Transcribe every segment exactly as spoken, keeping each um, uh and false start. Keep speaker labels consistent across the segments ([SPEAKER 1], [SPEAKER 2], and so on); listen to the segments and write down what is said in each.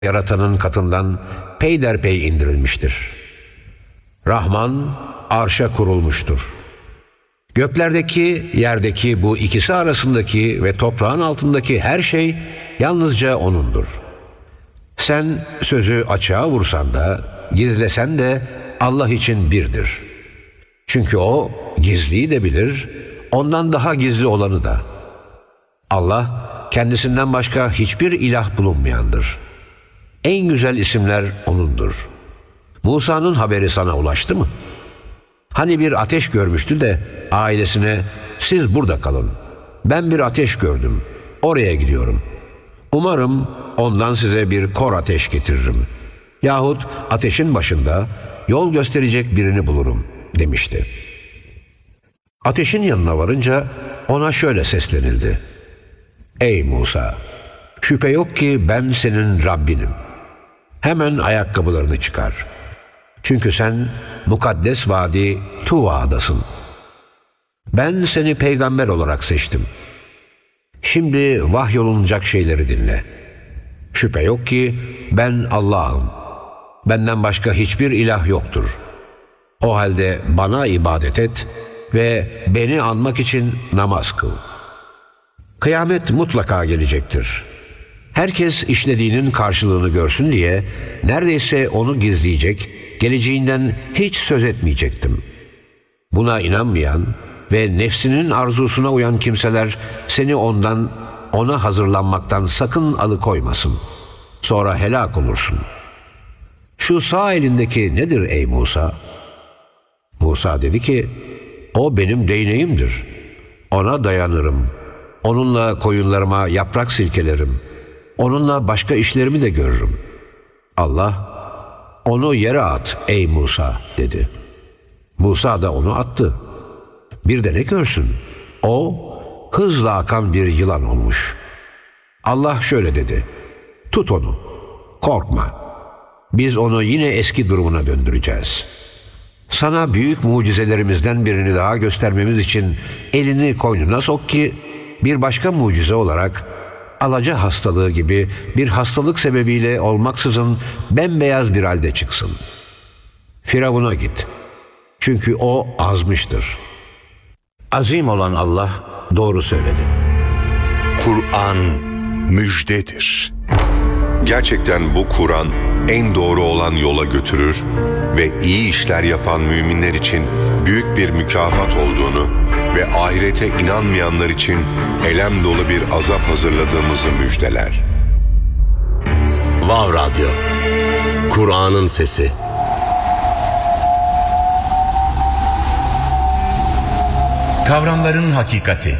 [SPEAKER 1] yaratanın katından peyderpey indirilmiştir. Rahman arşa kurulmuştur. Göklerdeki, yerdeki bu ikisi arasındaki ve toprağın altındaki her şey yalnızca O'nundur. Sen sözü açığa vursan da, gizlesen de Allah için birdir. Çünkü O gizliyi de bilir, ondan daha gizli olanı da. Allah kendisinden başka hiçbir ilah bulunmayandır. En güzel isimler O'nundur. Musa'nın haberi sana ulaştı mı? Hani bir ateş görmüştü de ailesine siz burada kalın. Ben bir ateş gördüm. Oraya gidiyorum. Umarım ondan size bir kor ateş getiririm. Yahut ateşin başında yol gösterecek birini bulurum demişti. Ateşin yanına varınca ona şöyle seslenildi. Ey Musa! Şüphe yok ki ben senin Rabbinim. Hemen ayakkabılarını çıkar. Çünkü sen mukaddes vadi Tuva'dasın. Ben seni peygamber olarak seçtim. Şimdi vahyolunacak şeyleri dinle. Şüphe yok ki ben Allah'ım. Benden başka hiçbir ilah yoktur. O halde bana ibadet et ve beni anmak için namaz kıl. Kıyamet mutlaka gelecektir. Herkes işlediğinin karşılığını görsün diye neredeyse onu gizleyecek, geleceğinden hiç söz etmeyecektim. Buna inanmayan ve nefsinin arzusuna uyan kimseler seni ondan, ona hazırlanmaktan sakın alıkoymasın. Sonra helak olursun. Şu sağ elindeki nedir ey Musa? Musa dedi ki, o benim değneğimdir. Ona dayanırım. Onunla koyunlarıma yaprak silkelerim. Onunla başka işlerimi de görürüm. Allah, onu yere at ey Musa dedi. Musa da onu attı. Bir de ne görsün? O hızla akan bir yılan olmuş. Allah şöyle dedi. Tut onu. Korkma. Biz onu yine eski durumuna döndüreceğiz. Sana büyük mucizelerimizden birini daha göstermemiz için elini koynuna sok ki bir başka mucize olarak alaca hastalığı gibi bir hastalık sebebiyle olmaksızın bembeyaz bir halde çıksın. Firavun'a git. Çünkü o azmıştır. Azim olan Allah doğru söyledi.
[SPEAKER 2] Kur'an müjdedir.
[SPEAKER 3] Gerçekten bu Kur'an en doğru olan yola götürür ve iyi işler yapan müminler için büyük bir mükafat olduğunu ve ahirete inanmayanlar için elem dolu bir azap hazırladığımızı müjdeler.
[SPEAKER 4] Vav Radyo, Kur'an'ın sesi.
[SPEAKER 5] Kavramların hakikati.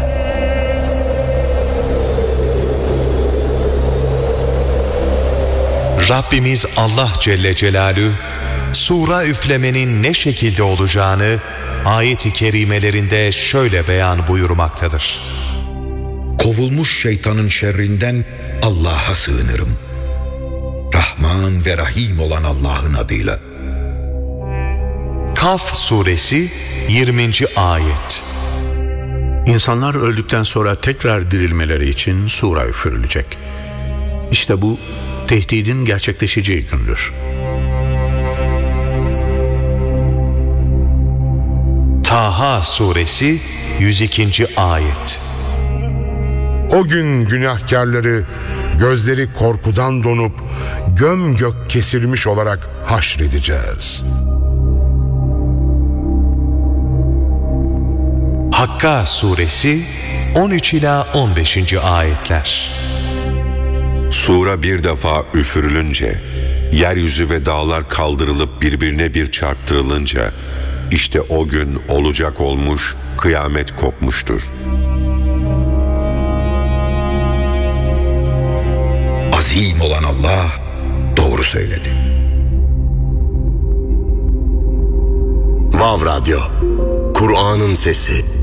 [SPEAKER 2] Rabbimiz Allah Celle Celaluhu, sura üflemenin ne şekilde olacağını ayet-i kerimelerinde şöyle beyan buyurmaktadır.
[SPEAKER 5] Kovulmuş şeytanın şerrinden Allah'a sığınırım. Rahman ve Rahim olan Allah'ın adıyla.
[SPEAKER 2] Kaf suresi yirminci ayet.
[SPEAKER 6] İnsanlar öldükten sonra tekrar dirilmeleri için sura üfürülecek. İşte bu tehdidin gerçekleşeceği gündür.
[SPEAKER 2] Taha suresi yüz ikinci ayet.
[SPEAKER 7] O gün günahkarları gözleri korkudan donup göm gök kesilmiş olarak haşredeceğiz.
[SPEAKER 2] Hakka suresi on üç ila on beşinci ayetler.
[SPEAKER 3] Sura bir defa üfürülünce, yeryüzü ve dağlar kaldırılıp birbirine bir çarptırılınca, işte o gün olacak olmuş, kıyamet kopmuştur.
[SPEAKER 5] Azim olan Allah doğru söyledi.
[SPEAKER 4] Vav Radyo, Kur'an'ın sesi.